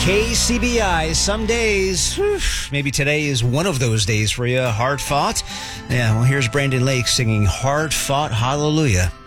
KCBI, some days, maybe today is one of those days for you, hard fought. Yeah, well, here's Brandon Lake singing Hard Fought Hallelujah.